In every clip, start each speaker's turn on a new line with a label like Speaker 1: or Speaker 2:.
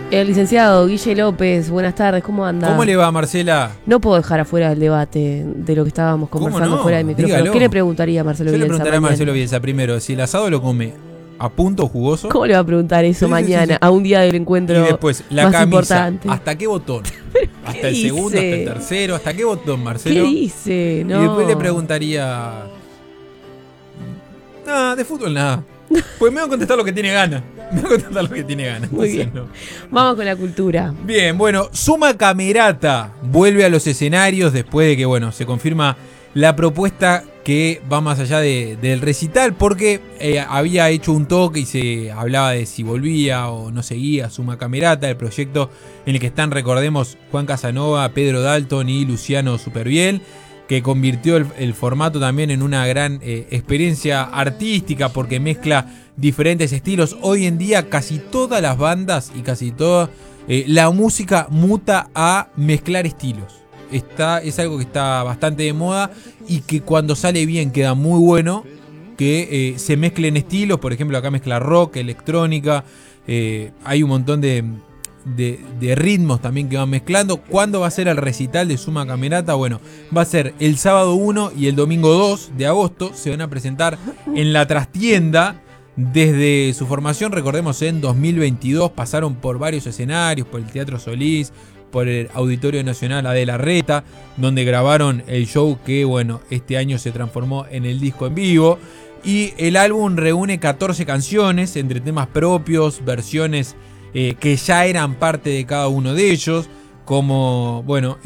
Speaker 1: El licenciado Guille López, buenas tardes, ¿cómo anda?
Speaker 2: ¿Cómo le va, Marcela?
Speaker 1: No puedo dejar afuera el debate de lo que estábamos conversando
Speaker 2: no?
Speaker 1: fuera del micrófono.
Speaker 2: Dígalo.
Speaker 1: ¿Qué le preguntaría a Marcelo Bielsa?
Speaker 2: Yo le preguntaré
Speaker 1: mañana?
Speaker 2: a Marcelo Bielsa primero, si el asado lo come a punto jugoso.
Speaker 1: ¿Cómo le va a preguntar eso
Speaker 2: Sí,
Speaker 1: mañana,
Speaker 2: sí.
Speaker 1: a un día del encuentro
Speaker 2: Y después, la
Speaker 1: más
Speaker 2: camisa,
Speaker 1: importante?
Speaker 2: ¿hasta qué botón? ¿Hasta el
Speaker 1: dice?
Speaker 2: segundo, hasta el tercero? ¿Hasta qué botón, Marcelo?
Speaker 1: ¿Qué dice? No.
Speaker 2: Y después le preguntaría... Nada, de fútbol nada. Pues me va a contestar lo que tiene ganas.
Speaker 1: Muy bien.
Speaker 2: No.
Speaker 1: Vamos con la cultura.
Speaker 2: Bien, bueno, Suma Camerata vuelve a los escenarios después de que, bueno, se confirma la propuesta que va más allá del recital, porque había hecho un toque y se hablaba de si volvía o no seguía Suma Camerata, el proyecto en el que están, recordemos, Juan Casanova, Pedro Dalton y Luciano Superviel, que convirtió el formato también en una gran experiencia artística porque mezcla diferentes estilos. Hoy en día casi todas las bandas y casi toda la música muta a mezclar estilos. Es algo que está bastante de moda y que cuando sale bien queda muy bueno, que se mezclen estilos. Por ejemplo, acá mezcla rock, electrónica, hay un montón de ritmos también que van mezclando. ¿Cuándo va a ser el recital de Suma Camerata? Bueno, va a ser el sábado 1 y el domingo 2 de agosto. Se van a presentar en la trastienda. Desde su formación, recordemos, en 2022 pasaron por varios escenarios, por el Teatro Solís, por el Auditorio Nacional Adela Reta, donde grabaron el show que, bueno, este año se transformó en el disco en vivo. Y el álbum reúne 14 canciones, entre temas propios, versiones que ya eran parte de cada uno de ellos, como, bueno,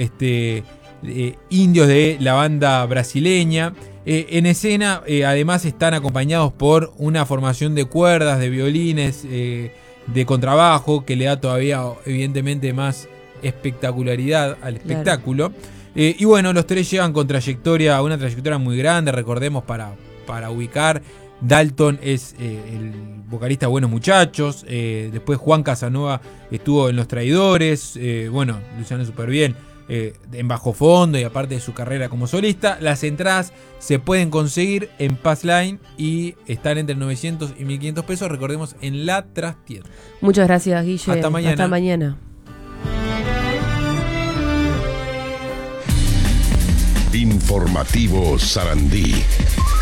Speaker 2: indios de la banda brasileña. En escena, además, están acompañados por una formación de cuerdas, de violines, de contrabajo, que le da todavía, evidentemente, más espectacularidad al espectáculo. Claro. Y bueno, los tres llegan con una trayectoria muy grande, recordemos, para ubicar. Dalton es el vocalista de Buenos Muchachos, después Juan Casanova estuvo en Los Traidores, bueno, Luciano Superviel en Bajo Fondo y aparte de su carrera como solista. Las entradas se pueden conseguir en Passline y están entre 900 y 1500 pesos, recordemos, en la trastienda.
Speaker 1: Muchas gracias, Guille.
Speaker 2: Hasta mañana.
Speaker 1: Hasta mañana.
Speaker 3: Informativo Sarandí.